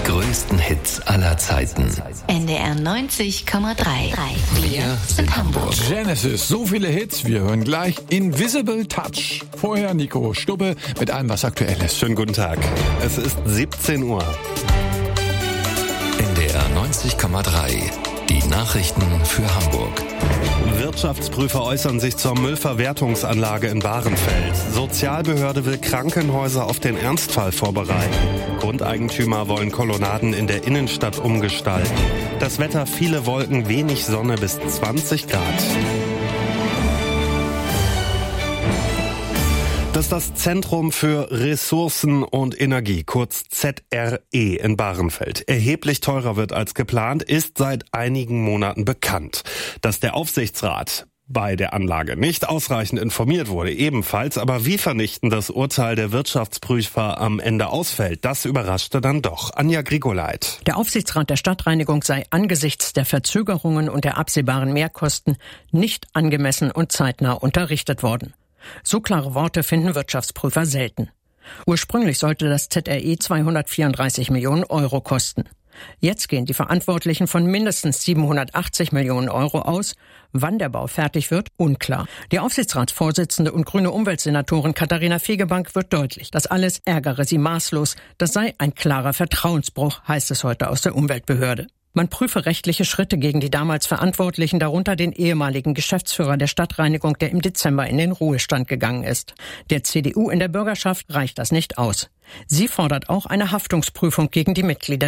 größten Hits aller Zeiten. NDR 90,3. Wir sind Hamburg. Genesis, so viele Hits. Wir hören gleich Invisible Touch. Vorher Nico Stubbe mit allem, was aktuell ist. Schönen guten Tag. Es ist 17 Uhr. NDR 90,3. Die Nachrichten für Hamburg. Wirtschaftsprüfer äußern sich zur Müllverwertungsanlage in Bahrenfeld. Sozialbehörde will Krankenhäuser auf den Ernstfall vorbereiten. Grundeigentümer wollen Kolonnaden in der Innenstadt umgestalten. Das Wetter, viele Wolken, wenig Sonne bis 20 Grad. Dass das Zentrum für Ressourcen und Energie, kurz ZRE in Bahrenfeld, erheblich teurer wird als geplant, ist seit einigen Monaten bekannt. Dass der Aufsichtsrat bei der Anlage nicht ausreichend informiert wurde, ebenfalls. Aber wie vernichtend das Urteil der Wirtschaftsprüfer am Ende ausfällt, das überraschte dann doch. Anja Grigoleit. Der Aufsichtsrat der Stadtreinigung sei angesichts der Verzögerungen und der absehbaren Mehrkosten nicht angemessen und zeitnah unterrichtet worden. So klare Worte finden Wirtschaftsprüfer selten. Ursprünglich sollte das ZRE 234 Millionen Euro kosten. Jetzt gehen die Verantwortlichen von mindestens 780 Millionen Euro aus. Wann der Bau fertig wird, unklar. Die Aufsichtsratsvorsitzende und grüne Umweltsenatorin Katharina Fegebank wird deutlich. Das alles ärgere sie maßlos. Das sei ein klarer Vertrauensbruch, heißt es heute aus der Umweltbehörde. Man prüfe rechtliche Schritte gegen die damals Verantwortlichen, darunter den ehemaligen Geschäftsführer der Stadtreinigung, der im Dezember in den Ruhestand gegangen ist. Der CDU in der Bürgerschaft reicht das nicht aus. Sie fordert auch eine Haftungsprüfung gegen die Mitglieder